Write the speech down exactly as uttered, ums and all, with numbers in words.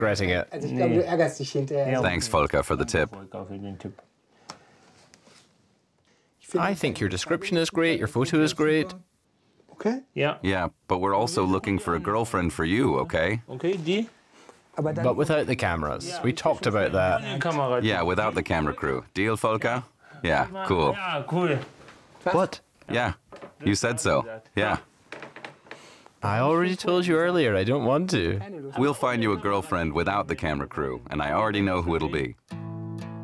regretting it. Also ich glaube, du ärgerst dich hinterher. Thanks, Volker, for the tip. I think your description is great, your photo is great. Okay. Ja. Yeah, but we're also looking for a girlfriend for you, okay? Okay, die? Aber dann But without the cameras. We talked about that. Kamera. Yeah, without the camera crew. Deal, Volker? Yeah, cool. Ja, cool. What? Yeah, you said so. Yeah. I already told you earlier, I don't want to. We'll find you a girlfriend without the camera crew, and I already know who it'll be.